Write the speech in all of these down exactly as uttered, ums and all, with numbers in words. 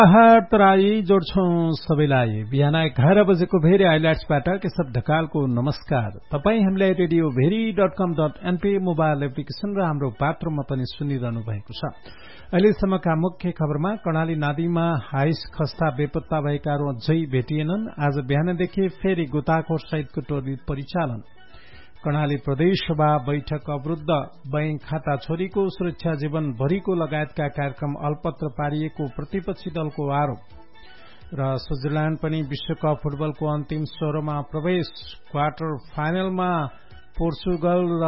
आहार तराई जोड्छौं सबैलाई बिहान एघार बजेको भेरी हाइलाइट्सबाट केशव ढकालको नमस्कार। तपाईँ हामीलाई रेडियो भेरी डट कम डट एनपी मोबाइल एप्लिकेशन र हाम्रो पात्रमा पनि सुनिरहनु भएको छ। अहिलेसम्मका मुख्य खबरमा कर्णाली नदीमा हाइस खस्ता बेपत्ता भएकाहरू अझै भेटिएनन्। आज बिहानदेखि फेरि गोताखोर सहितको टोली परिचालन। कर्णाली प्रदेश सभा बैठक अवरुद्ध, बैंक खाता छोरीको सुरक्षा जीवन भरिको लगायतका कार्यक्रम अलपत्र पारिएको प्रतिपक्षी दलको आरोप र स्विजरल्याण्ड पनि विश्वकप फुटबलको अन्तिम सोह्रमा प्रवेश। क्वार्टर फाइनलमा पोर्चुगल र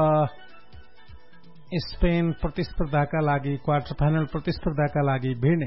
स्पेन प्रतिस्पर्धाका लागि क्वार्टर फाइनल प्रतिस्पर्धाका लागि भिड्ने।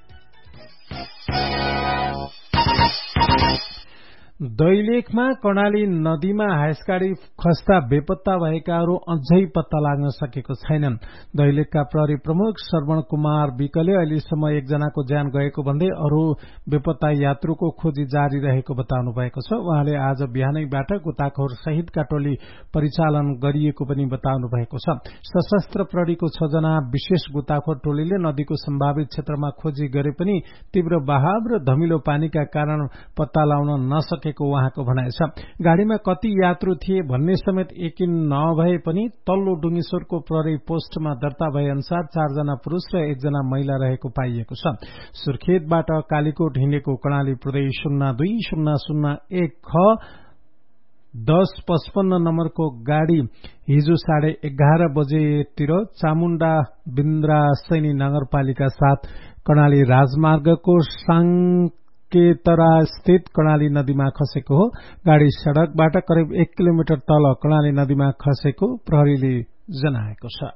दैलेखमा कर्णाली नदीमा हाइसगाडी खस्ता बेपत्ता भएकाहरू अझै पत्ता लाग्न सकेको छैनन्। दैलेखका प्रहरी प्रमुख श्रवण कुमार विकले अहिलेसम्म एकजनाको ज्यान गएको भन्दै अरू बेपत्ता यात्रुको खोजी जारी रहेको बताउनु भएको छ। उहाँले आज बिहानैबाट गोताखोर सहितका टोली परिचालन गरिएको पनि बताउनु भएको छ। सशस्त्र प्रहरीको छ जना विशेष गोताखोर टोलीले नदीको सम्भावित क्षेत्रमा खोजी गरे पनि तीव्र बहाव र धमिलो पानीका कारण पत्ता लगाउन नसके उहाँको भनाइ छ। गाड़ीमा कति यात्रु थिए भन्ने समेत यकिन नभए पनि तल्लो डुङ्गेश्वरको प्रहरी पोस्टमा दर्ता भए अनुसार चारजना पुरूष र एकजना महिला रहेको पाइएको छ। सुर्खेतबाट कालीकोट हिँडेको कर्णाली प्रदेश शून्य दुई शून्य शून्य एक ख दस पचपन्न नम्बरको गाड़ी हिजो साढे एघार बजेतिर चामुण्डा बिन्द्रासैनी नगरपालिका साथ कर्णाली राजमार्गको साङ केतरा स्थित कर्णाली नदीमा खसेको हो। गाड़ी सड़कबाट करिब एक किलोमिटर तल कर्णाली नदीमा खसेको प्रहरीले जनाएको छ।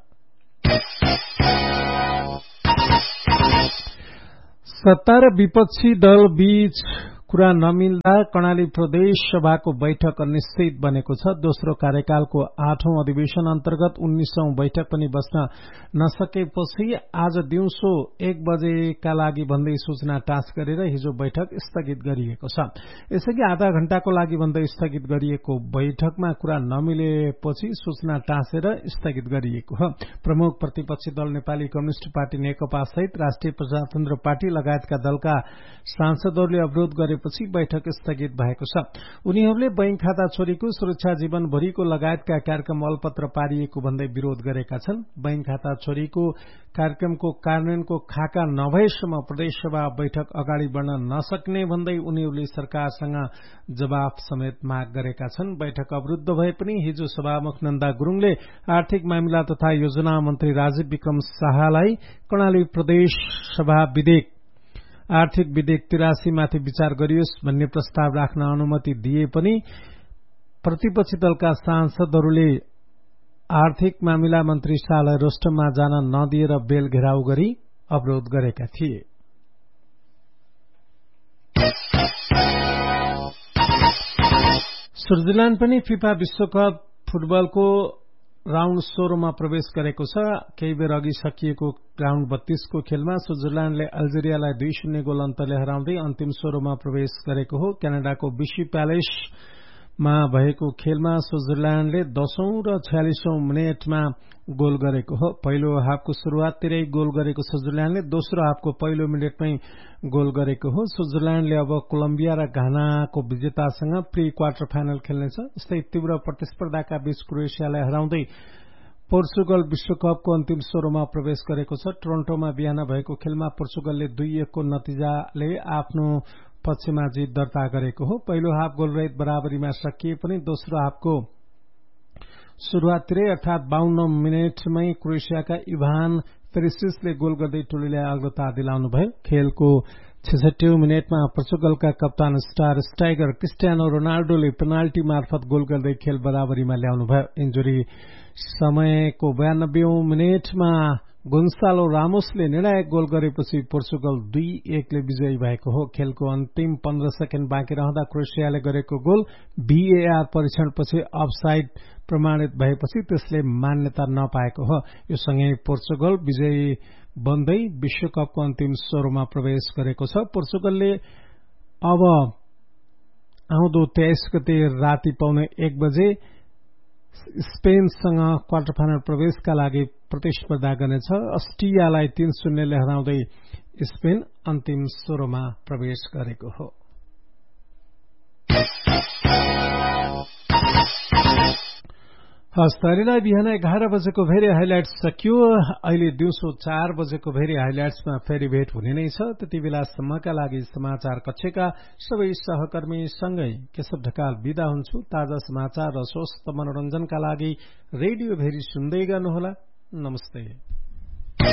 सत्ता र विपक्षी दल बीच कुरा नमिल्दा कर्णाली प्रदेश सभाको बैठक अनिश्चित बनेको छ। दोस्रो कार्यकालको आठौं अधिवेशन अन्तर्गत उन्नाइसौं बैठक पनि बस्न नसकेपछि आज दिउँसो एक बजेका लागि भन्दै सूचना टाँस गरेर हिजो बैठक स्थगित गरिएको छ। यसअघि आधा घण्टाको लागि भन्दै स्थगित गरिएको बैठकमा कुरा नमिलेपछि सूचना टाँसेर स्थगित गरिएको हो। प्रमुख प्रतिपक्षी दल नेपाली कम्युनिष्ट पार्टी नेकपा सहित राष्ट्रिय प्रजातन्त्र पार्टी लगायतका दलका सांसदहरूले अवरोध गरे पछि बैठक स्थगित भएको छ। उनीहरूले बैंक खाता छोरीको सुरक्षा जीवन भरिको लगायतका कार्यक्रम अलपत्र पारिएको भन्दै विरोध गरेका छन्। बैंक खाता छोरीको कार्यक्रमको कार्यान्वयनको खाका नभएसम्म प्रदेशसभा बैठक अगाडि बढ़न नसक्ने भन्दै उनीहरूले सरकारसँग जवाफ समेत माग गरेका छन्। बैठक अवरुद्ध भए पनि हिजो सभामुख नन्दा गुरूङले आर्थिक मामिला तथा योजना मन्त्री राजीव विक्रम शाहलाई कर्णाली प्रदेश सभा विधेयक आर्थिक विधेयक तिरासी माथि विचार गरियोस् भन्ने प्रस्ताव राख्न अनुमति दिए पनि प्रतिपक्षी दलका सांसदहरूले आर्थिक मामिला मन्त्री शाहलाई रोस्टममा जान नदिएर बेल घेराउ गरी अवरोध गरेका थिए। स्विजरल्याण्ड पनि फिफा विश्वकप फुटबलको राउण्ड सोह्रमा प्रवेश गरेको छ। केही बेर अघि सकिएको राउण्ड बत्तीसको खेलमा स्विजरल्याण्डले अल्जेरियालाई दुई शून्य गोल अन्तरले हराउँदै अन्तिम सोह्रमा प्रवेश गरेको हो। क्यानाडाको बिसी प्यालेसमा भएको खेलमा स्विजरल्याण्डले दशौं र छयालिसौं मिनटमा गोल गरेको हो। पहिलो हाफको शुरूआततिरै गोल गरेको स्विजरल्याण्डले दोस्रो हाफको पहिलो मिनटमै गोल गरेको हो। स्विजरल्याण्डले अब कोलम्बिया र घानाको विजेतासँग प्री क्वार्टर फाइनल खेल्नेछ। यस्तै तीव्र प्रतिस्पर्धाका बीच क्रोएसियालाई हराउँदै पोर्चुगल विश्वकपको अन्तिम सोह्रमा प्रवेश गरेको छ। टोरन्टोमा बिहान भएको खेलमा पोर्चुगलले दुई एकको नतिजाले आफ्नो पक्षमा जित दर्ता गरेको हो। पहिलो हाफ गोलरहित बराबरीमा सकिए पनि दोस्रो हाफको शुरूआततिरै अर्थात बाहन्न मिनटमै क्रोएसियाका इभान पेरिसिसले गोल गर्दै टोलीलाई अग्रता दिलाउनुभयो। खेलको छसठी मिनटमा पोर्चुगलका कप्तान स्टार स्ट्राइकर क्रिस्टियानो रोनाल्डोले पेनाल्टी मार्फत गोल गर्दै खेल बराबरीमा ल्याउनुभयो। इन्जुरी समयको बयानब्बेऔं मिनटमा गोन्सालो रामोसले निर्णायक गोल गरेपछि पोर्चुगल दुई एकले विजयी भएको हो। खेलको अन्तिम पन्ध्र सेकेण्ड बाँकी रहँदा क्रोएसियाले गरेको गोल भीएआर परीक्षणपछि अफसाइड प्रमाणित भएपछि त्यसले मान्यता नपाएको हो। यो सँगै पोर्चुगल विजयी बन्दै विश्वकपको अन्तिम सोह्रमा प्रवेश गरेको छ। पोर्चुगलले अब आउँदो तेइस गते राति पाउने एक बजे स्पेनसँग क्वार्टर फाइनल प्रवेशका लागि प्रतिस्पर्धा गर्नेछ। अस्ट्रियालाई तीन शून्यले हराउँदै स्पेन अन्तिम स्वरमा प्रवेश गरेको हो। हस्त अहिलेलाई बिहान एघार बजेको भेरी हाइलाइट्स सकियो। अहिले दिउँसो चार बजेको भेरी हाइलाइट्समा फेरि भेट हुने नै छ। त्यति बेलासम्मका लागि समाचार कक्षका सबै सहकर्मी सँगै केशव ढकाल विदा हुन्छु। ताजा समाचार र स्वस्थ मनोरञ्जनका लागि रेडियो भेरी सुन्दै गर्नुहोला। नमस्ते।